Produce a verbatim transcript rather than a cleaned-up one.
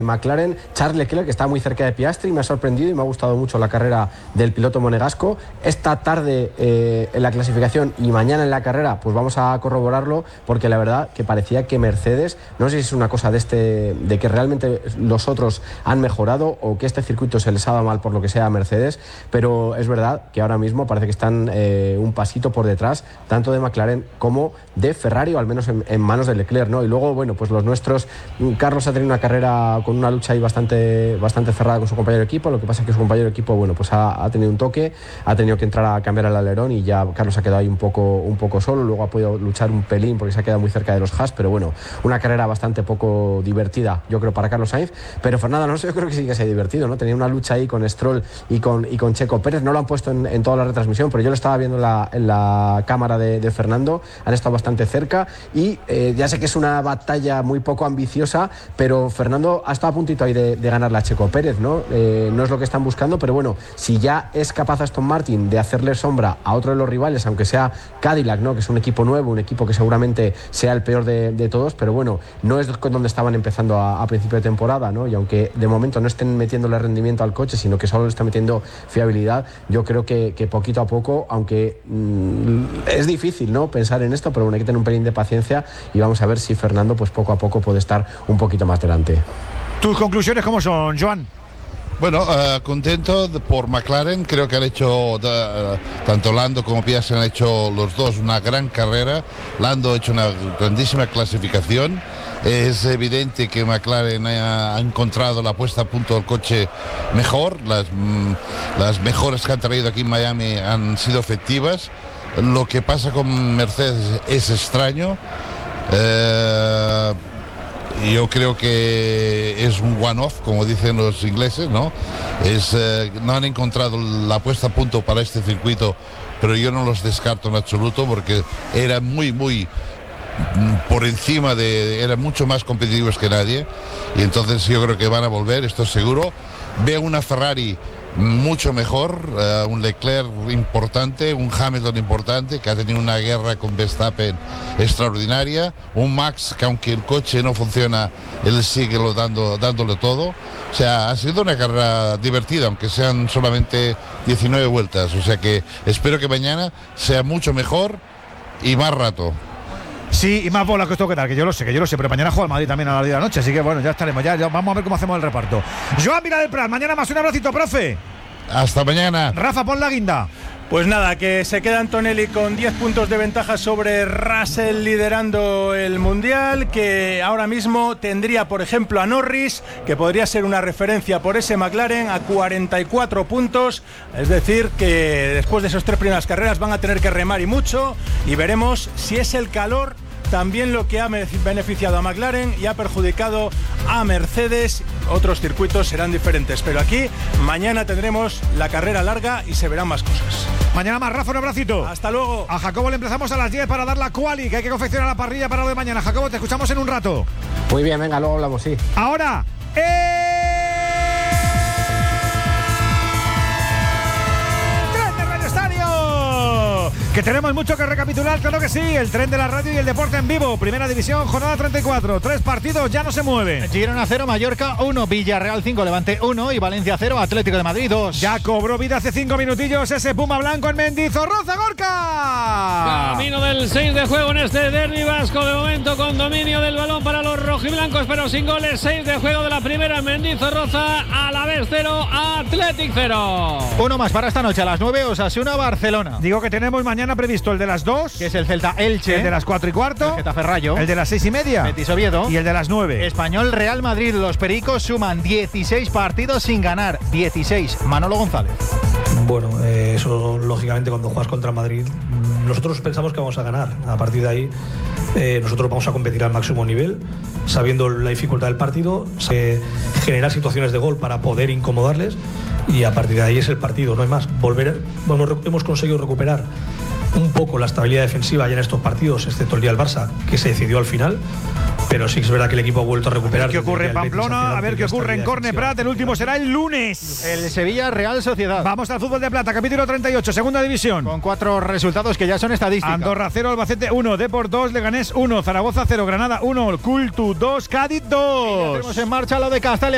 McLaren, Charles Leclerc, que está muy cerca de Piastri, me ha sorprendido y me ha gustado mucho la carrera del piloto monegasco. Esta tarde eh, en la clasificación y mañana en la carrera, pues vamos a corroborarlo, porque la verdad que parecía que Mercedes, no sé si es una cosa de este, de que realmente los otros han mejorado o que este circuito se les ha dado mal por lo que sea a Mercedes, pero es verdad que ahora mismo parece que están eh, un pasito por detrás, tanto de McLaren como de Ferrari, o al menos en, en manos de Leclerc, ¿no? Y luego, bueno, pues los nuestros, Carlos ha tenido una carrera con una lucha ahí bastante, bastante cerrada con su compañero de equipo. Lo que pasa es que su compañero de equipo, bueno, pues ha, ha tenido un toque, ha tenido que entrar a cambiar el alerón y ya Carlos ha quedado ahí un poco, un poco solo. Luego ha podido luchar un pelín porque se ha quedado muy cerca de los Haas, pero bueno, una carrera bastante poco divertida, yo creo, para Carlos Sainz. Pero Fernando Alonso yo creo que sí que se ha divertido, ¿no? Tenía una lucha ahí con Stroll y con, y con Checo Pérez. No lo han puesto en, en toda la retransmisión, pero yo lo estaba viendo en la, en la cámara de, de Fernando. Han estado bastante cerca y eh, ya sé que es una batalla muy poco ambiciosa, pero Fernando ha estado a puntito ahí de, de ganarle a Checo Pérez, ¿no? Eh, no es lo que están buscando, pero bueno, si ya es capaz Aston Martin de hacerle sombra a otro de los rivales, aunque sea Cadillac, ¿no? Que es un equipo nuevo, un equipo que seguramente sea el peor de, de todos, pero bueno, no es donde estaban empezando a, a principio de temporada, ¿no? Y aunque de momento no estén metiéndole rendimiento al coche, sino que solo le están metiendo fiabilidad, yo creo que, que poquito a poco, aunque mmm, es difícil, ¿no? Pensar en esto, pero bueno, hay que tener un pelín de paciencia y vamos a ver si Fernando, pues poco a poco puede estar un poquito más delante. ¿Tus conclusiones cómo son, Joan? Bueno, uh, contento de, por McLaren. Creo que han hecho, uh, tanto Lando como Piastri han hecho los dos una gran carrera. Lando ha hecho una grandísima clasificación. Es evidente que McLaren ha, ha encontrado la puesta a punto del coche mejor. Las, mm, las mejoras que han traído aquí en Miami han sido efectivas. Lo que pasa con Mercedes es extraño. Uh, Yo creo que es un one-off, como dicen los ingleses, ¿no? Es, eh, no han encontrado la puesta a punto para este circuito, pero yo no los descarto en absoluto porque eran muy, muy por encima de... eran mucho más competitivos que nadie y entonces yo creo que van a volver, esto es seguro. Veo una Ferrari mucho mejor, uh, un Leclerc importante, un Hamilton importante que ha tenido una guerra con Verstappen extraordinaria, un Max que aunque el coche no funciona, él sigue lo dando, dándole todo. O sea, ha sido una carrera divertida, aunque sean solamente diecinueve vueltas, o sea que espero que mañana sea mucho mejor y más rato. Sí, y más bola que esto que tal, que yo lo sé, que yo lo sé, pero mañana juega el Madrid también a las diez de la noche, así que bueno, ya estaremos, ya, ya vamos a ver cómo hacemos el reparto. Joan Miró del Prat, mañana más, un abracito, profe. Hasta mañana. Rafa, pon la guinda. Pues nada, que se queda Antonelli con diez puntos de ventaja sobre Russell liderando el Mundial, que ahora mismo tendría, por ejemplo, a Norris, que podría ser una referencia por ese McLaren, a cuarenta y cuatro puntos, es decir, que después de esas tres primeras carreras van a tener que remar y mucho, y veremos si es el calor también lo que ha beneficiado a McLaren y ha perjudicado a Mercedes. Otros circuitos serán diferentes, pero aquí mañana tendremos la carrera larga y se verán más cosas. Mañana más, Rafa, un abracito. Hasta luego. A Jacobo le empezamos a las diez para dar la quali, que hay que confeccionar la parrilla para lo de mañana. Jacobo, te escuchamos en un rato. Muy bien, venga, luego hablamos, sí. Ahora, ¡eh! Que tenemos mucho que recapitular, claro que sí. El tren de la radio y el deporte en vivo. Primera división, jornada treinta y cuatro. Tres partidos, ya no se mueve. Girona cero, Mallorca uno, Villarreal cinco, Levante uno y Valencia cero, Atlético de Madrid dos. Ya cobró vida hace cinco minutillos ese Puma blanco en Mendizorroza, Gorka. Camino del seis de juego en este derbi vasco. De momento con dominio del balón para los rojiblancos, pero sin goles. seis de juego de la primera en Mendizorroza. Alavés cero, Athletic cero. Uno más para esta noche a las nueve, Osasuna, Barcelona. Digo que tenemos mañana previsto el de las dos, que es el Celta Elche, el de las cuatro y cuarto, el Getafe Rayo, el de las seis y media, Betis Oviedo y el de las nueve. Español Real Madrid. Los pericos suman dieciséis partidos sin ganar, dieciséis. Manolo González. Bueno, eh, eso lógicamente cuando juegas contra Madrid, nosotros pensamos que vamos a ganar. A partir de ahí, eh, nosotros vamos a competir al máximo nivel, sabiendo la dificultad del partido, eh, generar situaciones de gol para poder incomodarles y a partir de ahí es el partido, no hay más. Volver, bueno, hemos conseguido recuperar un poco la estabilidad defensiva ya en estos partidos, excepto el día del Barça, que se decidió al final, pero sí que es verdad que el equipo ha vuelto a recuperar. A ver qué ocurre en Pamplona, a ver qué ocurre en Corne Prat. El último será el lunes. El Sevilla Real Sociedad. Vamos al fútbol de plata, capítulo treinta y ocho, segunda división. Con cuatro resultados que ya son estadísticas. Andorra cero, Albacete uno, Depor dos, Leganés uno, Zaragoza cero, Granada uno, Cultu dos, Cádiz dos. Y ya tenemos en marcha lo de Castalia.